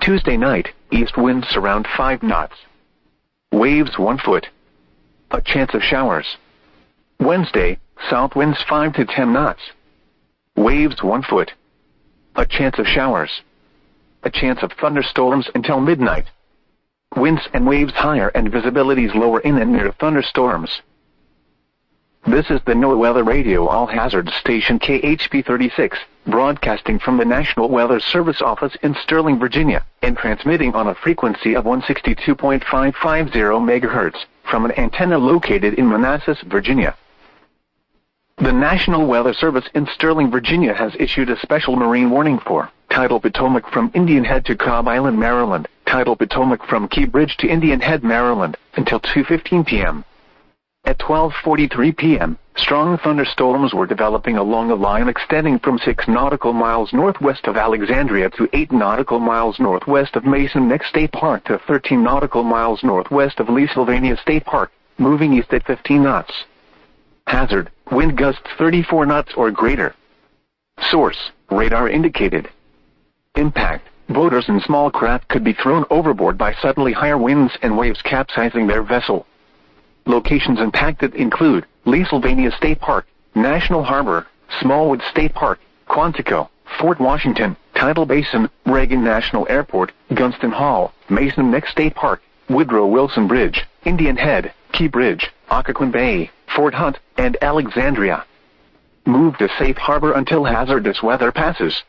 Tuesday night, east winds around 5 knots. Waves 1 foot. A chance of showers. Wednesday, south winds 5 to 10 knots. Waves 1 foot. A chance of showers. A chance of thunderstorms until midnight. Winds and waves higher and visibilities lower in and near thunderstorms. This is the NOAA Weather Radio All Hazards Station KHP 36, broadcasting from the National Weather Service office in Sterling, Virginia, and transmitting on a frequency of 162.550 MHz from an antenna located in Manassas, Virginia. The National Weather Service in Sterling, Virginia has issued a special marine warning for Tidal Potomac from Indian Head to Cobb Island, Maryland, Tidal Potomac from Key Bridge to Indian Head, Maryland, until 2:15 p.m. At 12:43 p.m., strong thunderstorms were developing along a line extending from 6 nautical miles northwest of Alexandria to 8 nautical miles northwest of Mason Neck State Park to 13 nautical miles northwest of Lee Sylvania State Park, moving east at 15 knots. Hazard, wind gusts 34 knots or greater. Source, radar indicated. Impact, boaters and small craft could be thrown overboard by suddenly higher winds and waves capsizing their vessel. Locations impacted include Lee Sylvania State Park, National Harbor, Smallwood State Park, Quantico, Fort Washington, Tidal Basin, Reagan National Airport, Gunston Hall, Mason Neck State Park, Woodrow Wilson Bridge, Indian Head, Key Bridge, Occoquan Bay, Fort Hunt, and Alexandria. Move to safe harbor until hazardous weather passes.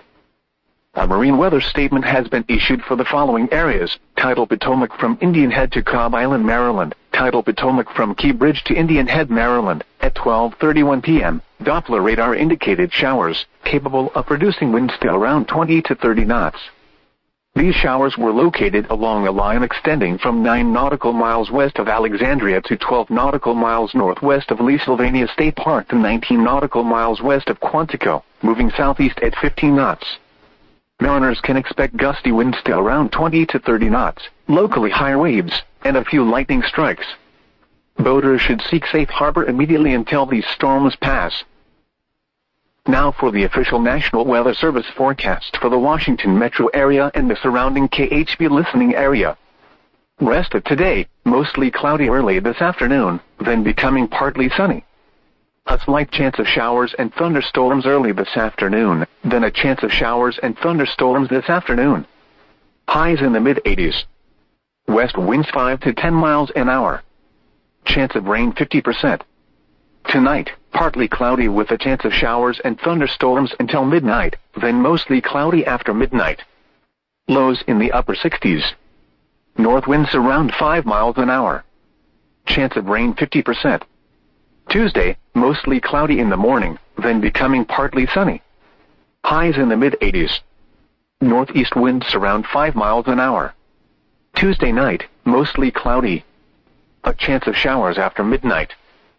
A marine weather statement has been issued for the following areas: Tidal Potomac from Indian Head to Cobb Island, Maryland, Tidal Potomac from Key Bridge to Indian Head, Maryland, at 12:31 p.m., Doppler radar indicated showers, capable of producing winds to around 20 to 30 knots. These showers were located along a line extending from 9 nautical miles west of Alexandria to 12 nautical miles northwest of Lee Sylvania State Park to 19 nautical miles west of Quantico, moving southeast at 15 knots. Mariners can expect gusty winds to around 20 to 30 knots, locally higher waves, and a few lightning strikes. Boaters should seek safe harbor immediately until these storms pass. Now for the official National Weather Service forecast for the Washington metro area and the surrounding KHP listening area. Rest of today, mostly cloudy early this afternoon, then becoming partly sunny. A slight chance of showers and thunderstorms early this afternoon, then a chance of showers and thunderstorms this afternoon. Highs in the mid-80s. West winds 5 to 10 miles an hour. Chance of rain 50%. Tonight, partly cloudy with a chance of showers and thunderstorms until midnight, then mostly cloudy after midnight. Lows in the upper 60s. North winds around 5 miles an hour. Chance of rain 50%. Tuesday, mostly cloudy in the morning, then becoming partly sunny. Highs in the mid-80s. Northeast winds around 5 miles an hour. Tuesday night, mostly cloudy. A chance of showers after midnight.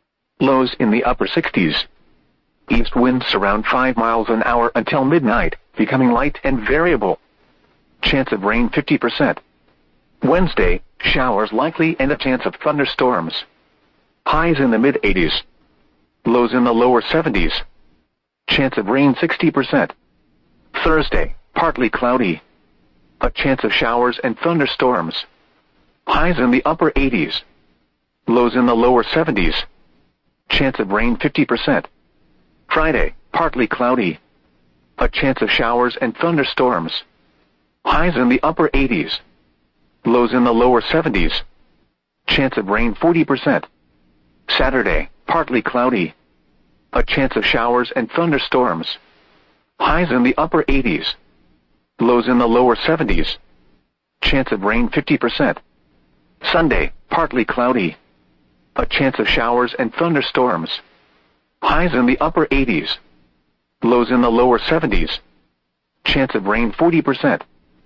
Lows in the upper 60s. East winds around 5 miles an hour until midnight, becoming light and variable. Chance of rain 50%. Wednesday, showers likely and a chance of thunderstorms. Highs in the mid-80s. Lows in the lower 70s. Chance of rain 60%. Thursday, partly cloudy. A chance of showers and thunderstorms. Highs in the upper 80s. Lows in the lower 70s. Chance of rain 50%. Friday, partly cloudy. A chance of showers and thunderstorms. Highs in the upper 80s. Lows in the lower 70s. Chance of rain 40%. Saturday, partly cloudy. A chance of showers and thunderstorms. Highs in the upper 80s. Lows in the lower 70s. Chance of rain 50%. Sunday, partly cloudy. A chance of showers and thunderstorms. Highs in the upper 80s. Lows in the lower 70s. Chance of rain 40%.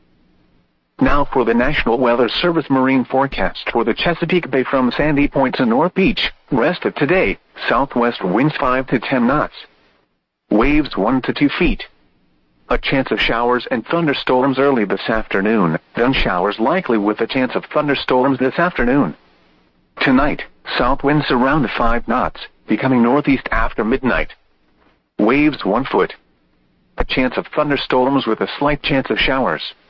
Now for the National Weather Service marine forecast for the Chesapeake Bay from Sandy Point to North Beach. Rest of today, southwest winds 5 to 10 knots. Waves 1 to 2 feet. A chance of showers and thunderstorms early this afternoon, then showers likely with a chance of thunderstorms this afternoon. Tonight, south winds around 5 knots, becoming northeast after midnight. Waves 1 foot. A chance of thunderstorms with a slight chance of showers.